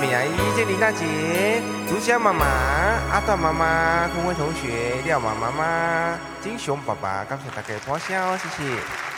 呀，这林大姐、朱香妈妈、阿段妈妈、坤坤同学、廖妈妈、金雄爸爸，感谢大家的捧笑，谢谢。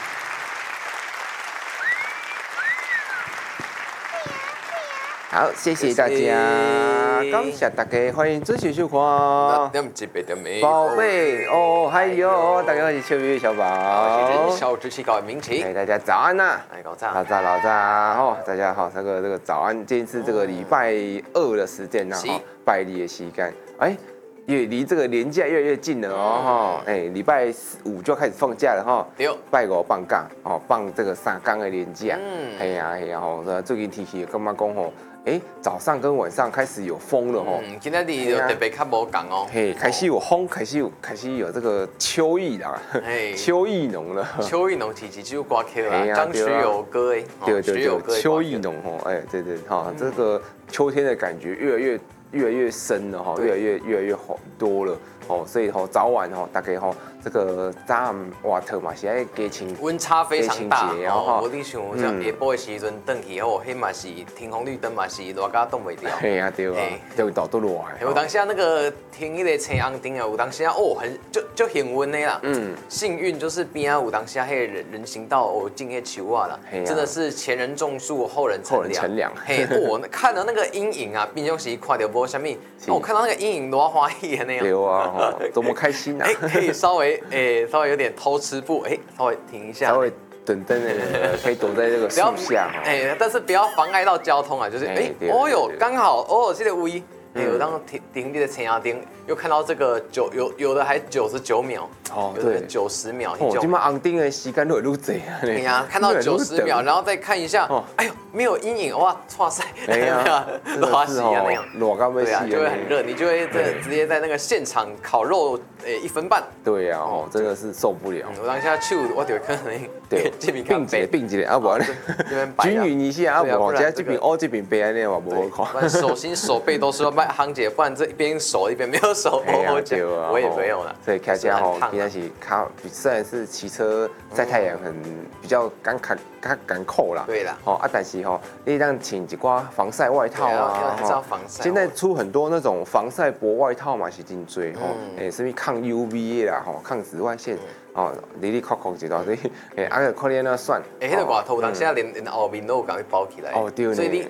好，谢谢大家，感谢大家，欢迎准时收看。宝贝哦，还有大家好，是秋雨小宝， 人小志气高的名气， 大家早安呐， 老早， 老早哦，大家好，这个早安，今天是这个礼拜2的时间呐，拜礼的时间，哎，也离这个年假越来越近了哦，哈，哎，礼拜5就要开始放假了哈， 对， 拜5放假，哦，放这个3天的年假，哎呀，吼，最近天气感觉讲吼。哎，早上跟晚上开始有风了吼。 今天你特别较无讲哦。 嘿，开始有风，开始有这个秋意啦，秋意浓了。 秋意浓，其实就刮起了，张学友歌哎。 对，秋意浓吼，哎，对哈，这个秋天的感觉越来越深了哈，越来越多了哦，所以吼早晚吼大概吼这个早晚外头嘛是爱加清， 温差非常大哦。我你想像下晡的时阵转去哦，迄嘛是停红绿灯嘛是热到冻袂掉。 嘿啊对啊，就到都热。 有当下那个停迄个青红灯啊，有当下哦就很温的啦。幸运就是边啊有当下迄人行道哦进迄树啊啦，真的是前人种树后人乘凉。嘿，我看到那个阴影啊，并且是看到无什么，我看到那个阴影多欢喜的那样。 对啊，多么开心啊！ 可以稍微有点偷吃步，稍微停一下， 稍微等可以躲在这个树下， 但是不要妨碍到交通啊，就是哦哟，刚好哦这个位，有当停的青红灯，又看到这个有的还99秒，哦对，90秒， 哦，今嘛红灯的时间都会愈济啊， 哎呀，看到90秒，然后再看一下，哎呦没有阴影，哇，哇塞， 哎呀， 热死啊那样， 热到要死， 就会很热，你就会直接在那个现场烤肉1分半， 对呀，哦，真的是受不了。 我当下手我就可能对，并一个，啊不，均匀一下，啊不，这边黑这边白安尼嘛不好看。 手心手背都是要卖行姐，不然这一边熟一边没有熟，我也没有了。 所以开车吼，今天是虽然是骑车晒太阳比较赶扣啦， 对啦， 哦啊，但是吼，你让请一挂防晒外套啊，现在出很多那种防晒薄外套嘛是真多吼，什么抗 UV 啦，吼，抗紫外线。哦，里扣一道，所以啊个可能那算。 迄个外套当时连后面都有甲伊包起来。 哦对。 所以